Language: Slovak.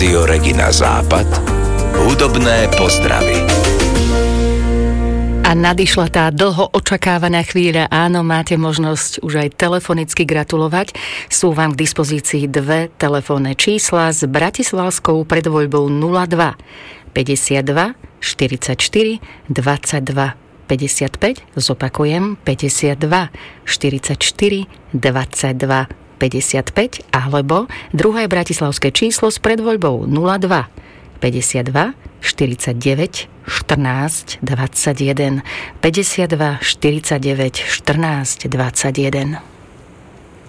Rádio Regina Západ. Hudobné pozdravy. A nadišla tá dlho očakávaná chvíľa. Áno, máte možnosť už aj telefonicky gratulovať. Sú vám k dispozícii dve telefónne čísla s bratislavskou predvoľbou 02 52 44 22 55. Zopakujem 52 44 22 55, alebo druhé bratislavské číslo s predvoľbou 02 52 49 14 21 52 49 14 21.